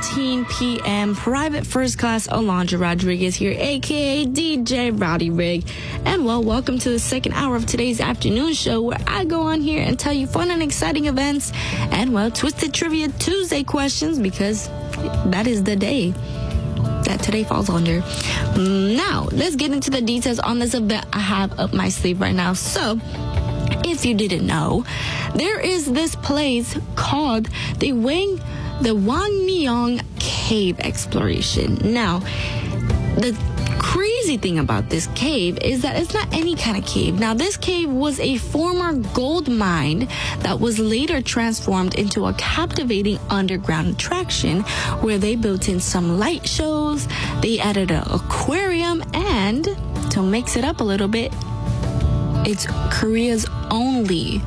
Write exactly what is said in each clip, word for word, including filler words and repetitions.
seventeen p.m. Private First Class Alondra Rodriguez here, a k a. D J Rowdy Rig. And, well, welcome to the second hour of today's afternoon show where I go on here and tell you fun and exciting events and, well, Twisted Trivia Tuesday questions because that is the day that today falls under. Now, let's get into the details on this event I have up my sleeve right now. So, if you didn't know, there is this place called the Wang, the Wangmyong Cave Exploration. Now, the crazy thing about this cave is that it's not any kind of cave. Now, this cave was a former gold mine that was later transformed into a captivating underground attraction where they built in some light shows, they added an aquarium, and to mix it up a little bit, it's Korea's only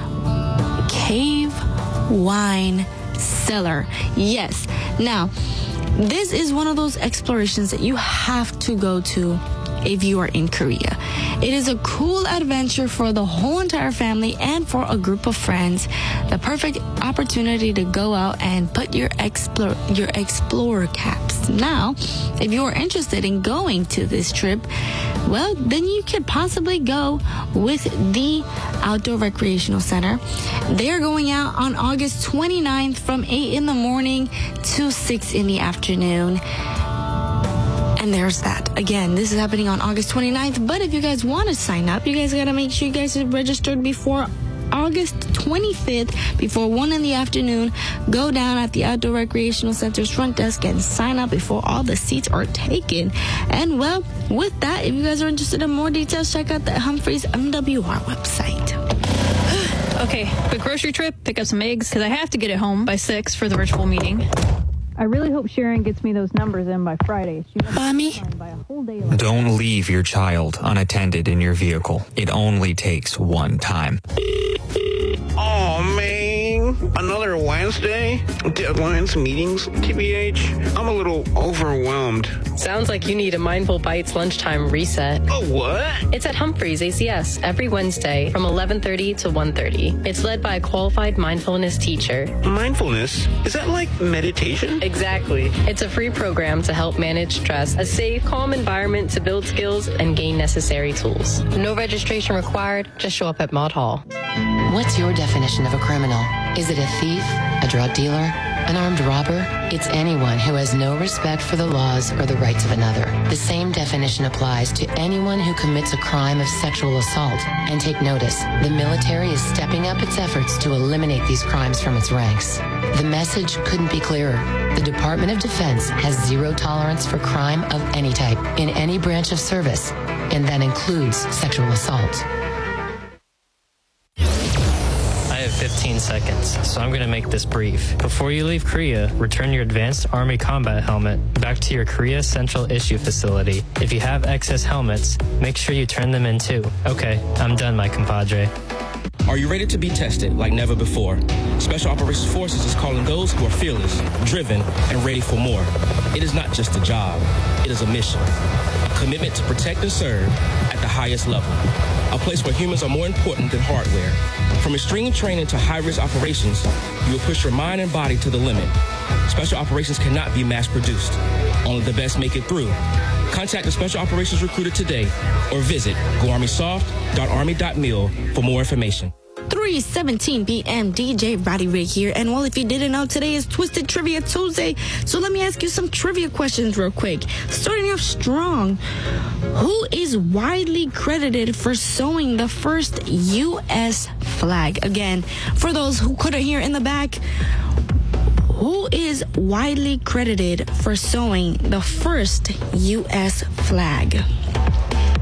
cave wine cellar. Yes. Now, this is one of those explorations that you have to go to if you are in Korea. It is a cool adventure for the whole entire family and for a group of friends. The perfect opportunity to go out and put your explore your explorer caps. Now, if you are interested in going to this trip, well, then you could possibly go with the Outdoor Recreational Center. They're going out on August twenty-ninth from eight in the morning to six in the afternoon. And there's that. Again, this is happening on August twenty-ninth. But if you guys want to sign up, you guys got to make sure you guys are registered before August twenty-fifth, before one in the afternoon. Go down at the Outdoor Recreational Center's front desk and sign up before all the seats are taken. And, well, with that, if you guys are interested in more details, check out the Humphreys M W R website. Okay, quick grocery trip, pick up some eggs, because I have to get it home by six for the virtual meeting. I really hope Sharon gets me those numbers in by Friday. She Mommy? By a whole day Don't leave your child unattended in your vehicle. It only takes one time. Oh man, another Wednesday? Deadlines, meetings, T B H. I'm a little overwhelmed. Sounds like you need a Mindful Bites lunchtime reset. Oh, what? It's at Humphreys A C S every Wednesday from eleven thirty to one thirty. It's led by a qualified mindfulness teacher. Mindfulness? Is that like meditation? Exactly. It's a free program to help manage stress, a safe, calm environment to build skills and gain necessary tools. No registration required. Just show up at Maud Hall. What's your definition of a criminal? Is it a thief, a drug dealer, an armed robber? It's anyone who has no respect for the laws or the rights of another. The same definition applies to anyone who commits a crime of sexual assault. And take notice, the military is stepping up its efforts to eliminate these crimes from its ranks. The message couldn't be clearer. The Department of Defense has zero tolerance for crime of any type in any branch of service, and that includes sexual assault. fifteen seconds, so I'm going to make this brief. Before you leave Korea, return your Advanced Army Combat Helmet back to your Korea Central Issue Facility. If you have excess helmets, make sure you turn them in too. Okay, I'm done, my compadre. Are you ready to be tested like never before? Special Operations Forces is calling those who are fearless, driven, and ready for more. It is not just a job, it is a mission. A commitment to protect and serve at the highest level. A place where humans are more important than hardware. From extreme training to high-risk operations, you will push your mind and body to the limit. Special Operations cannot be mass-produced. Only the best make it through. Contact the Special Operations Recruiter today or visit go army soft dot army dot mil for more information. three seventeen p.m. D J Rowdy Rig here. And, well, if you didn't know, today is Twisted Trivia Tuesday. So let me ask you some trivia questions real quick. Starting off strong, who is widely credited for sewing the first U S flag? Again, for those who couldn't hear in the back, who is widely credited for sewing the first U S flag?